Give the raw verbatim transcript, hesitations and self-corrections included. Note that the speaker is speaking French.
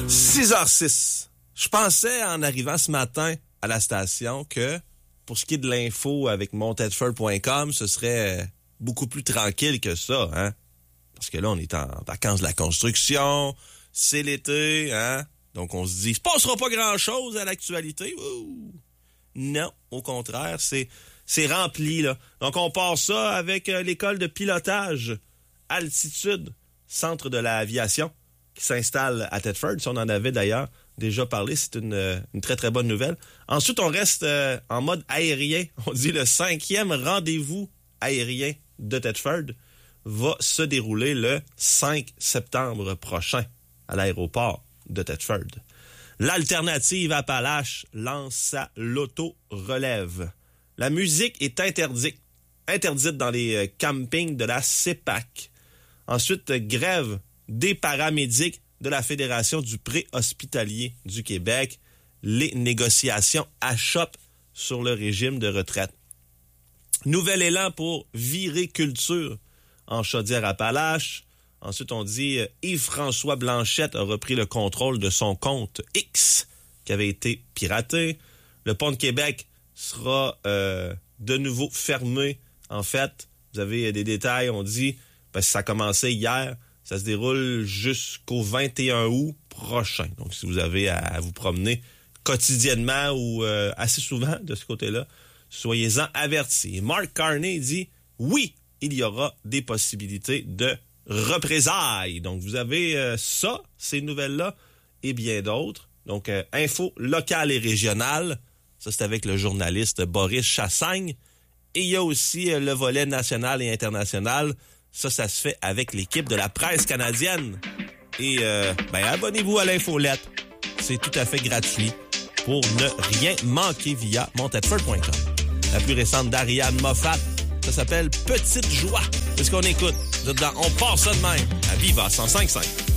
six heures six. Je pensais en arrivant ce matin à la station que pour ce qui est de l'info avec montedford point com, ce serait beaucoup plus tranquille que ça, hein? Parce que là, on est en vacances de la construction, c'est l'été, hein? Donc on se dit, il se passera pas grand-chose à l'actualité. Ouh. Non, au contraire, c'est c'est rempli, là. Donc on part ça avec euh, l'école de pilotage Altitude, centre de l'aviation, qui s'installe à Thetford. Si on en avait d'ailleurs déjà parlé, c'est une, une très, très bonne nouvelle. Ensuite, on reste euh, en mode aérien. On dit le cinquième rendez-vous aérien de Thetford va se dérouler le cinq septembre prochain à l'aéroport de Thetford. L'alternative Appalache lance sa loto-relève. La musique est interdite, interdite dans les euh, campings de la CEPAC. Ensuite, grève des paramédics de la Fédération du préhospitalier du Québec. Les négociations achoppent sur le régime de retraite. Nouvel élan pour virer culture en Chaudière-Appalaches. Ensuite, on dit euh, Yves-François Blanchette a repris le contrôle de son compte X qui avait été piraté. Le pont de Québec sera euh, de nouveau fermé. En fait, vous avez des détails, on dit, parce que ça a commencé hier, ça se déroule jusqu'au vingt et un août prochain. Donc, si vous avez à, à vous promener quotidiennement ou euh, assez souvent de ce côté-là, soyez-en avertis. Mark Carney dit, oui, il y aura des possibilités de représailles. Donc, vous avez euh, ça, ces nouvelles-là, et bien d'autres. Donc, euh, info locale et régionale. Ça, c'est avec le journaliste Boris Chassagne. Et il y a aussi euh, le volet national et international. Ça, ça se fait avec l'équipe de la presse canadienne. Et, euh, ben, abonnez-vous à l'infolette. C'est tout à fait gratuit pour ne rien manquer via montedford point com. La plus récente d'Ariane Moffat, ça s'appelle Petite Joie. C'est ce qu'on écoute. Dedans, on part ça de même à Viva cent cinq virgule cinq.